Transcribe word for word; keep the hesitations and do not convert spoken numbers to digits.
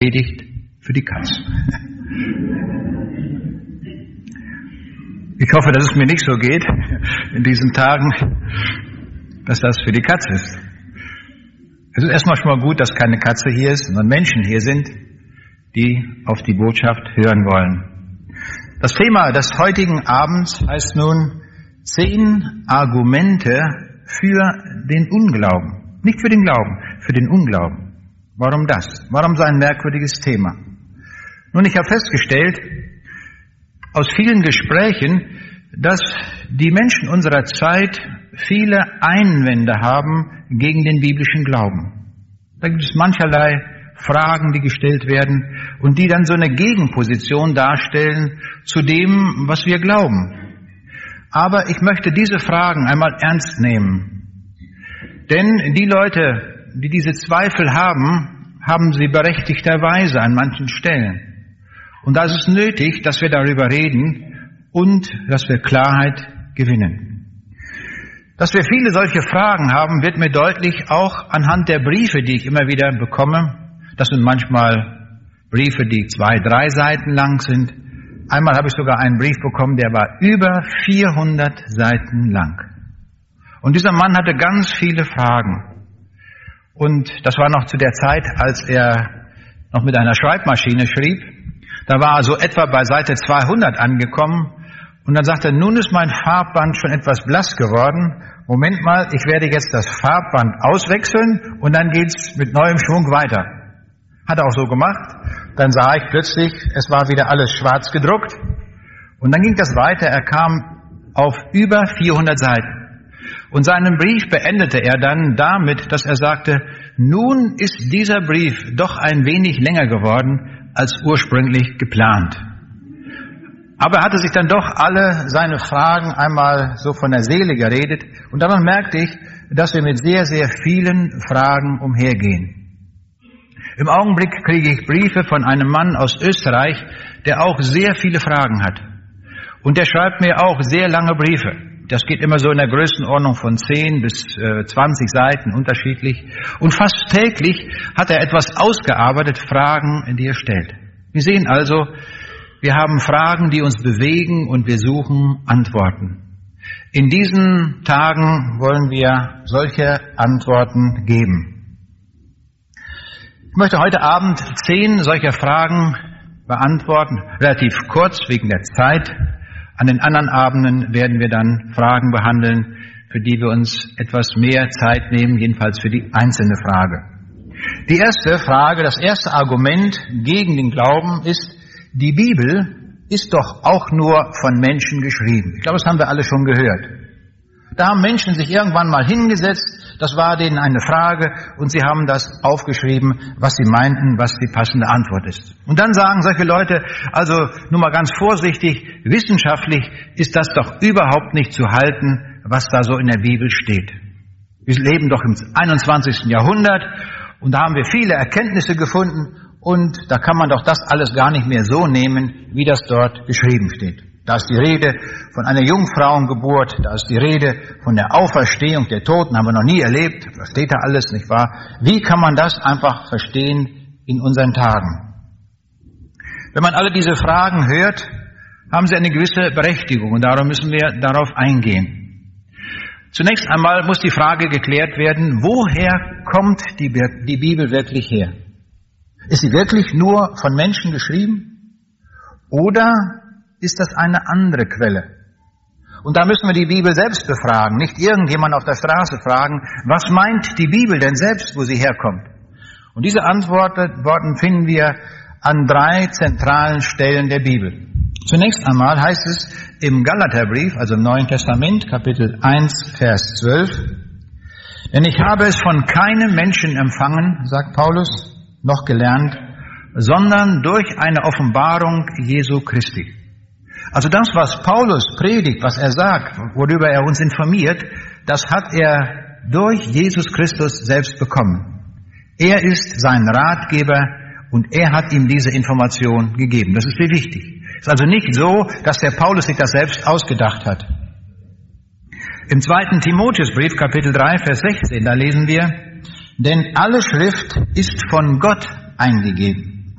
Predigt für die Katz. Ich hoffe, dass es mir nicht so geht in diesen Tagen, dass das für die Katz ist. Es ist erstmal schon mal gut, dass keine Katze hier ist, sondern Menschen hier sind, die auf die Botschaft hören wollen. Das Thema des heutigen Abends heißt nun zehn Argumente für den Unglauben. Nicht für den Glauben, für den Unglauben. Warum das? Warum so ein merkwürdiges Thema? Nun, ich habe festgestellt, aus vielen Gesprächen, dass die Menschen unserer Zeit viele Einwände haben gegen den biblischen Glauben. Da gibt es mancherlei Fragen, die gestellt werden und die dann so eine Gegenposition darstellen zu dem, was wir glauben. Aber ich möchte diese Fragen einmal ernst nehmen. Denn die Leute, die diese Zweifel haben, haben sie berechtigterweise an manchen Stellen. Und da ist es nötig, dass wir darüber reden und dass wir Klarheit gewinnen. Dass wir viele solche Fragen haben, wird mir deutlich auch anhand der Briefe, die ich immer wieder bekomme. Das sind manchmal Briefe, die zwei, drei Seiten lang sind. Einmal habe ich sogar einen Brief bekommen, der war über vierhundert Seiten lang. Und dieser Mann hatte ganz viele Fragen. Und das war noch zu der Zeit, als er noch mit einer Schreibmaschine schrieb. Da war er so etwa bei Seite zweihundert angekommen. Und dann sagte er, nun ist mein Farbband schon etwas blass geworden. Moment mal, ich werde jetzt das Farbband auswechseln und dann geht's mit neuem Schwung weiter. Hat er auch so gemacht. Dann sah ich plötzlich, es war wieder alles schwarz gedruckt. Und dann ging das weiter. Er kam auf über vierhundert Seiten. Und seinen Brief beendete er dann damit, dass er sagte, nun ist dieser Brief doch ein wenig länger geworden als ursprünglich geplant. Aber er hatte sich dann doch alle seine Fragen einmal so von der Seele geredet. Und daran merkte ich, dass wir mit sehr, sehr vielen Fragen umhergehen. Im Augenblick kriege ich Briefe von einem Mann aus Österreich, der auch sehr viele Fragen hat. Und der schreibt mir auch sehr lange Briefe. Das geht immer so in der Größenordnung von zehn bis zwanzig Seiten unterschiedlich. Und fast täglich hat er etwas ausgearbeitet, Fragen, die er stellt. Wir sehen also, wir haben Fragen, die uns bewegen und wir suchen Antworten. In diesen Tagen wollen wir solche Antworten geben. Ich möchte heute Abend zehn solcher Fragen beantworten, relativ kurz wegen der Zeit. An den anderen Abenden werden wir dann Fragen behandeln, für die wir uns etwas mehr Zeit nehmen, jedenfalls für die einzelne Frage. Die erste Frage, das erste Argument gegen den Glauben ist, die Bibel ist doch auch nur von Menschen geschrieben. Ich glaube, das haben wir alle schon gehört. Da haben Menschen sich irgendwann mal hingesetzt, das war denen eine Frage und sie haben das aufgeschrieben, was sie meinten, was die passende Antwort ist. Und dann sagen solche Leute, also nur mal ganz vorsichtig, wissenschaftlich ist das doch überhaupt nicht zu halten, was da so in der Bibel steht. Wir leben doch im einundzwanzigsten Jahrhundert und da haben wir viele Erkenntnisse gefunden und da kann man doch das alles gar nicht mehr so nehmen, wie das dort geschrieben steht. Da ist die Rede von einer Jungfrauengeburt, da ist die Rede von der Auferstehung der Toten, haben wir noch nie erlebt, das steht da alles, nicht wahr? Wie kann man das einfach verstehen in unseren Tagen? Wenn man alle diese Fragen hört, haben sie eine gewisse Berechtigung und darum müssen wir darauf eingehen. Zunächst einmal muss die Frage geklärt werden, woher kommt die, die Bibel wirklich her? Ist sie wirklich nur von Menschen geschrieben? Oder ist das eine andere Quelle? Und da müssen wir die Bibel selbst befragen, nicht irgendjemand auf der Straße fragen, was meint die Bibel denn selbst, wo sie herkommt? Und diese Antworten finden wir an drei zentralen Stellen der Bibel. Zunächst einmal heißt es im Galaterbrief, also im Neuen Testament, Kapitel eins, Vers zwölf, denn ich habe es von keinem Menschen empfangen, sagt Paulus, noch gelernt, sondern durch eine Offenbarung Jesu Christi. Also das, was Paulus predigt, was er sagt, worüber er uns informiert, das hat er durch Jesus Christus selbst bekommen. Er ist sein Ratgeber und er hat ihm diese Information gegeben. Das ist sehr wichtig. Es ist also nicht so, dass der Paulus sich das selbst ausgedacht hat. Im zweiten Timotheusbrief, Kapitel drei, Vers sechzehn, da lesen wir, denn alle Schrift ist von Gott eingegeben